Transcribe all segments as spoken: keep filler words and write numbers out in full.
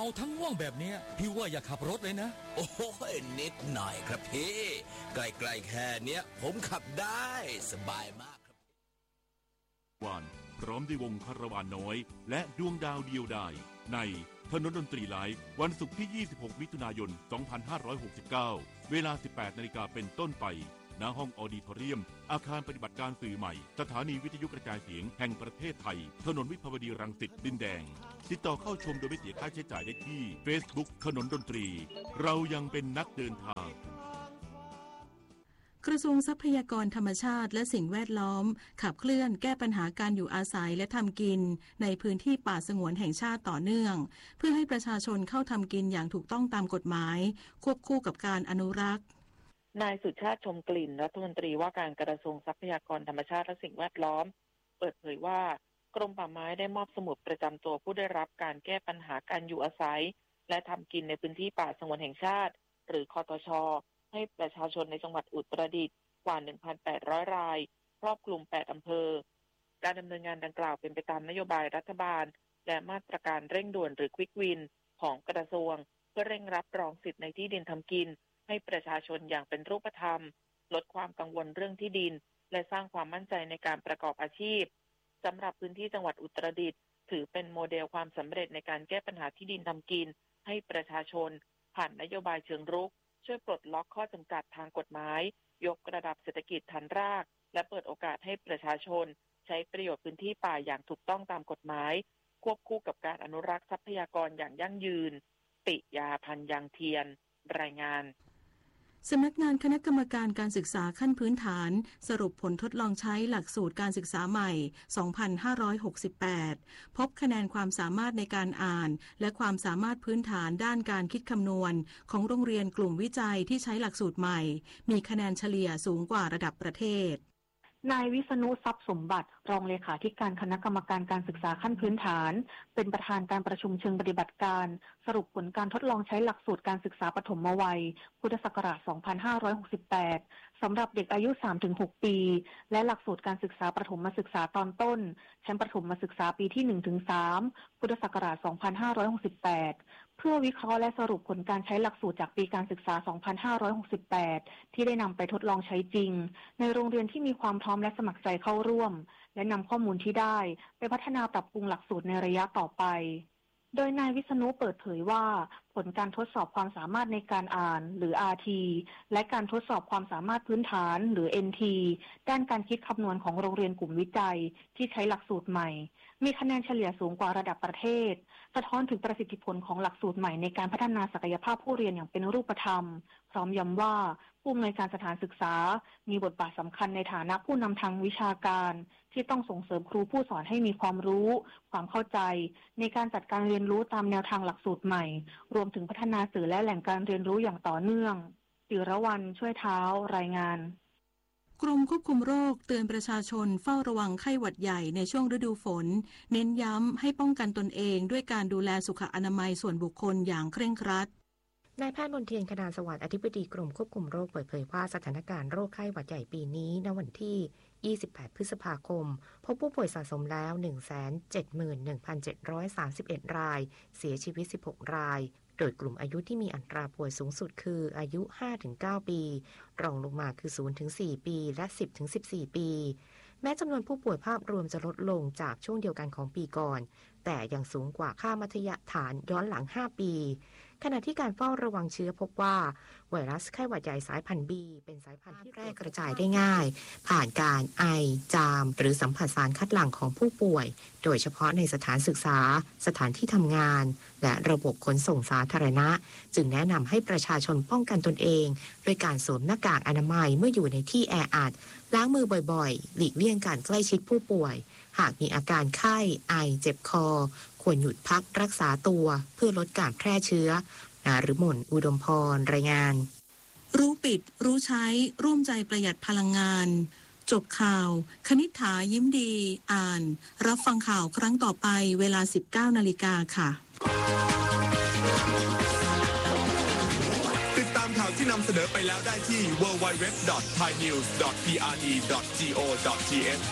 มาทั้งง่วงแบบนี้พี่ว่าอย่าขับรถเลยนะโอ้ยนิดหน่อยครับพี่ใกล้ๆแค่เนี้ยผมขับได้สบายมากครับวานพร้อมด้วยวงคาราวานน้อยและดวงดาวเดียวดายในถนนดนตรีไลฟ์วันศุกร์ที่ยี่สิบหกมิถุนายนสองพันห้าร้อยหกสิบเก้าเวลา สิบแปดนาฬิกา นเป็นต้นไปณห้องออดิทอเรียมอาคารปฏิบัติการสื่อใหม่สถานีวิทยุกระจายเสียงแห่งประเทศไทยถนนวิภาวดีรังสิตดินแดงติดต่อเข้าชมโดยไม่เสียค่าใช้จ่ายได้ที่ Facebook ถนนดนตรีเรายังเป็นนักเดินทางกระทรวงทรัพยากรธรรมชาติและสิ่งแวดล้อมขับเคลื่อนแก้ปัญหาการอยู่อาศัยและทำกินในพื้นที่ป่าสงวนแห่งชาติต่อเนื่องเพื่อให้ประชาชนเข้าทำกินอย่างถูกต้องตามกฎหมายควบคู่กับการอนุรักษ์นายสุชาติชมกลิ่นรัฐมนตรีว่าการกระทรวงทรัพยากรธรรมชาติและสิ่งแวดล้อมเปิดเผยว่ากรมป่าไม้ได้มอบสมุดประจำตัวผู้ได้รับการแก้ปัญหาการอยู่อาศัยและทำกินในพื้นที่ป่าสงวนแห่งชาติหรือคตช.ให้ประชาชนในจังหวัดอุตรดิตถ์กว่า หนึ่งพันแปดร้อย รายครอบคลุมแปดอำเภอการดำเนินงานดังกล่าวเป็นไปตามนโยบายรัฐบาลและมาตรการเร่งด่วนหรือควิกวินของกระทรวงเพื่อเร่งรับรองสิทธิในที่ดินทำกินให้ประชาชนอย่างเป็นรูปธรรมลดความกังวลเรื่องที่ดินและสร้างความมั่นใจในการประกอบอาชีพสำหรับพื้นที่จังหวัดอุตรดิตถ์ถือเป็นโมเดลความสำเร็จในการแก้ปัญหาที่ดินทำกินให้ประชาชนผ่านนโยบายเชิงรุกช่วยปลดล็อกข้อจำกัดทางกฎหมายยกระดับเศรษฐกิจฐานรากและเปิดโอกาสให้ประชาชนใช้ประโยชน์พื้นที่ป่าอย่างถูกต้องตามกฎหมายควบคู่กับการอนุรักษ์ทรัพยากรอย่างยั่งยืนปิยาพันธ์ยังเทียนรายงานสำนักงานคณะกรรมการการศึกษาขั้นพื้นฐานสรุปผลทดลองใช้หลักสูตรการศึกษาใหม่ สองพันห้าร้อยหกสิบแปด พบคะแนนความสามารถในการอ่านและความสามารถพื้นฐานด้านการคิดคำนวณของโรงเรียนกลุ่มวิจัยที่ใช้หลักสูตรใหม่มีคะแนนเฉลี่ยสูงกว่าระดับประเทศนายวิษณุทรัพย์สมบัติรองเลขาธิการคณะกรรมการการศึกษาขั้นพื้นฐานเป็นประธานการประชุมเชิงปฏิบัติการสรุปผลการทดลองใช้หลักสูตรการศึกษาปฐมวัยพุทธศักราช สองพันห้าร้อยหกสิบแปด สำหรับเด็กอายุ สามถึงหก ปีและหลักสูตรการศึกษาประถมศึกษาตอนต้นชั้นประถมศึกษาปีที่ หนึ่งถึงสาม พุทธศักราช สองพันห้าร้อยหกสิบแปด เพื่อวิเคราะห์และสรุปผลการใช้หลักสูตรจากปีการศึกษา สองพันห้าร้อยหกสิบแปด ที่ได้นำไปทดลองใช้จริงในโรงเรียนที่มีความพร้อมและสมัครใจเข้าร่วมและนำข้อมูลที่ได้ไปพัฒนาปรับปรุงหลักสูตรในระยะต่อไปโดยนายวิษณุเปิดเผยว่าผลการทดสอบความสามารถในการอ่านหรือ อาร์ ที และการทดสอบความสามารถพื้นฐานหรือ เอ็น ที ด้านการคิดคำนวณของโรงเรียนกลุ่มวิจัยที่ใช้หลักสูตรใหม่มีคะแนนเฉลี่ยสูงกว่าระดับประเทศสะท้อนถึงประสิทธิผลของหลักสูตรใหม่ในการพัฒนาศักยภาพผู้เรียนอย่างเป็นรูปธรรมพร้อมย้ำว่าผู้อำนวยการสถานศึกษามีบทบาทสำคัญในฐานะผู้นำทางวิชาการที่ต้องส่งเสริมครูผู้สอนให้มีความรู้ความเข้าใจในการจัดการเรียนรู้ตามแนวทางหลักสูตรใหม่รวมถึงพัฒนาสื่อและแหล่งการเรียนรู้อย่างต่อเนื่องจิรวรรณช่วยเท้ารายงานกรมควบคุมโรคเตือนประชาชนเฝ้าระวังไข้หวัดใหญ่ในช่วงฤดูฝนเน้นย้ำให้ป้องกันตนเองด้วยการดูแลสุขอนามัยส่วนบุคคลอย่างเคร่งครัดนายแพทย์มนเทียน คณาสวัสดิ์อธิบดีกรมควบคุมโรคเปิดเผยว่าสถานการณ์โรคไข้หวัดใหญ่ปีนี้ณวันที่ยี่สิบแปดพฤษภาคมพบผู้ป่วยสะสมแล้ว หนึ่งแสนเจ็ดหมื่นหนึ่งพันเจ็ดร้อยสามสิบเอ็ด รายเสียชีวิตสิบหกรายโดยกลุ่มอายุที่มีอัตราป่วยสูงสุดคืออายุ ห้าถึงเก้า ปีรองลงมาคือ ศูนย์ถึงสี่ ปีและ สิบถึงสิบสี่ ปีแม้จำนวนผู้ป่วยภาพรวมจะลดลงจากช่วงเดียวกันของปีก่อนแต่ยังสูงกว่าค่ามัธยฐานย้อนหลังห้าปีขณะที่การเฝ้าระวังเชื้อพบว่าไวรัสไข้หวัดใหญ่สายพันธุ์ B เป็นสายพันธุ์ที่แพร่กระจายได้ง่ายผ่านการไอจามหรือสัมผัสสารคัดหลั่งของผู้ป่วยโดยเฉพาะในสถานศึกษาสถานที่ทำงานและระบบขนส่งสาธารณะจึงแนะนำให้ประชาชนป้องกันตนเองด้วยการสวมหน้ากากอนามัยเมื่ออยู่ในที่แออัดล้างมือบ่อยๆหลีกเลี่ยงการใกล้ชิดผู้ป่วยหากมีอาการไข้ไอเจ็บคอควรหยุดพักรักษาตัวเพื่อลดการแพร่เชื้อนาฤมลอุดมพรรายงานรู้ปิดรู้ใช้ร่วมใจประหยัดพลังงานจบข่าวคณิษฐายิ้มดีอ่านรับฟังข่าวครั้งต่อไปเวลา สิบเก้านาฬิกา นค่ะติดตามข่าวที่นำเสนอไปแล้วได้ที่ ดับเบิลยู ดับเบิลยู ดับเบิลยู ดอท ไทยนิวส์ ดอท พี อาร์ ดี ดอท จี โอ ดอท ที เอช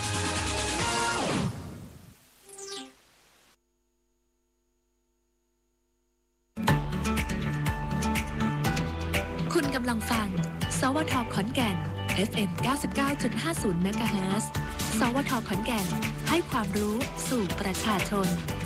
คุณกำลังฟังสวทขอนแก่น เอฟ เอ็ม เก้าสิบเก้าจุดห้าศูนย์ เมกะเฮิรตซ์ สวทขอนแก่นให้ความรู้สู่ประชาชน